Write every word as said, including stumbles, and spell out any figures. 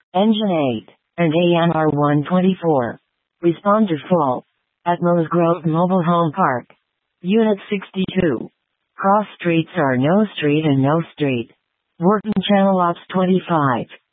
Engine eight, and A N R one twenty-four. Respond to fault. At Mills Grove Mobile Home Park. Unit sixty-two. Cross streets are no street and no street. Working channel ops twenty-five.